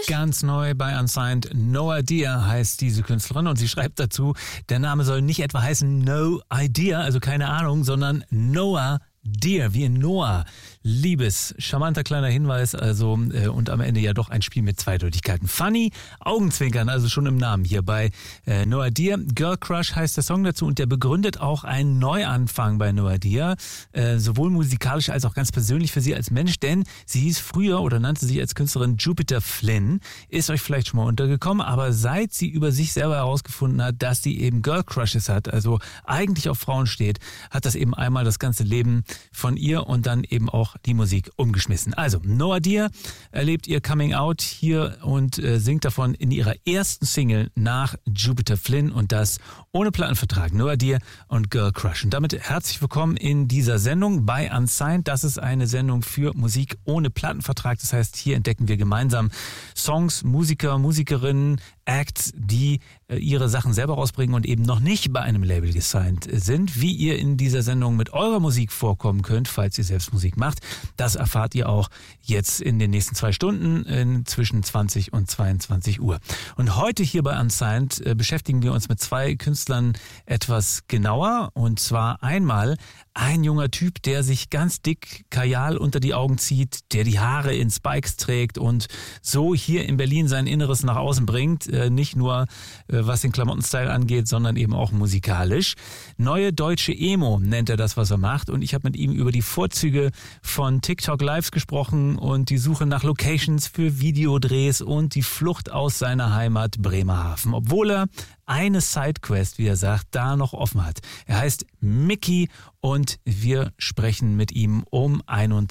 Ganz neu bei Unsigned, No Idea heißt diese Künstlerin und sie schreibt dazu, der Name soll nicht etwa heißen No Idea, also keine Ahnung, sondern Noah Dear, wie in Noah. Liebes, charmanter kleiner Hinweis, also und am Ende ja doch ein Spiel mit Zweideutigkeiten. Funny, Augenzwinkern, also schon im Namen hier bei No Idea. Girl Crush heißt der Song dazu und der begründet auch einen Neuanfang bei No Idea, sowohl musikalisch als auch ganz persönlich für sie als Mensch, denn sie hieß früher oder nannte sich als Künstlerin Jupiter Flynn, ist euch vielleicht schon mal untergekommen, aber seit sie über sich selber herausgefunden hat, dass sie eben Girl Crushes hat, also eigentlich auf Frauen steht, hat das eben einmal das ganze Leben von ihr und dann eben auch die Musik umgeschmissen. Also, No Idea erlebt ihr Coming Out hier und singt davon in ihrer ersten Single nach Jupiter Flynn und das ohne Plattenvertrag. No Idea und Girl Crush. Und damit herzlich willkommen in dieser Sendung bei Unsigned. Das ist eine Sendung für Musik ohne Plattenvertrag. Das heißt, hier entdecken wir gemeinsam Songs, Musiker, Musikerinnen, Acts, die ihre Sachen selber rausbringen und eben noch nicht bei einem Label gesigned sind. Wie ihr in dieser Sendung mit eurer Musik vorkommen könnt, falls ihr selbst Musik macht, das erfahrt ihr auch jetzt in den nächsten 2 Stunden zwischen 20 und 22 Uhr. Und heute hier bei Unsigned beschäftigen wir uns mit 2 Künstlern etwas genauer. Und zwar einmal ein junger Typ, der sich ganz dick Kajal unter die Augen zieht, der die Haare in Spikes trägt und so hier in Berlin sein Inneres nach außen bringt. Nicht nur was den Klamottenstyle angeht, sondern eben auch musikalisch. Neue deutsche Emo nennt er das, was er macht. Und ich habe mit ihm über die Vorzüge von TikTok Lives gesprochen und die Suche nach Locations für Videodrehs und die Flucht aus seiner Heimat Bremerhaven. Obwohl er eine Sidequest, wie er sagt, da noch offen hat. Er heißt Mickey und wir sprechen mit ihm um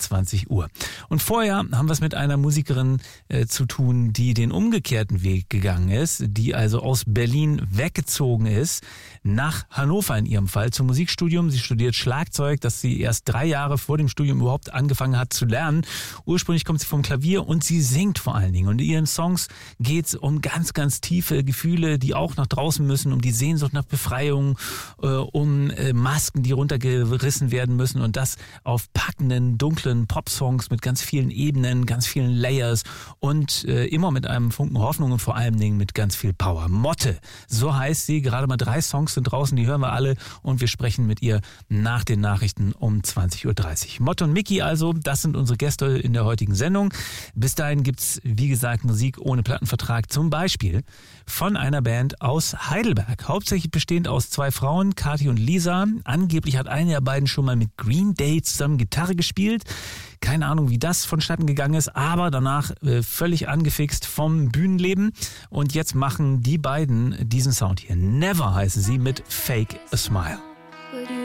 21 Uhr. Und vorher haben wir es mit einer Musikerin zu tun, die den umgekehrten Weg gegangen ist, die also aus Berlin weggezogen ist, nach Hannover in ihrem Fall zum Musikstudium. Sie studiert Schlagzeug, das sie erst 3 Jahre vor dem Studium überhaupt angefangen hat zu lernen. Ursprünglich kommt sie vom Klavier und sie singt vor allen Dingen. Und in ihren Songs geht es um ganz, ganz tiefe Gefühle, die auch nach draußen müssen, um die Sehnsucht nach Befreiung, um Masken, die runtergerissen werden müssen und das auf packenden, dunklen Popsongs mit ganz vielen Ebenen, ganz vielen Layers und immer mit einem Funken Hoffnung und vor allen Dingen mit ganz viel Power. Motte, so heißt sie, gerade mal 3 Songs sind draußen, die hören wir alle und wir sprechen mit ihr nach den Nachrichten um 20.30 Uhr. Motte und Mickey also, das sind unsere Gäste in der heutigen Sendung. Bis dahin gibt's, wie gesagt, Musik ohne Plattenvertrag, zum Beispiel von einer Band aus Heidelberg, hauptsächlich bestehend aus 2 Frauen, Kathi und Lisa. Angeblich hat eine der beiden schon mal mit Green Day zusammen Gitarre gespielt. Keine Ahnung, wie das vonstatten gegangen ist, aber danach völlig angefixt vom Bühnenleben. Und jetzt machen die beiden diesen Sound hier. Never heißen sie mit Fake a Smile.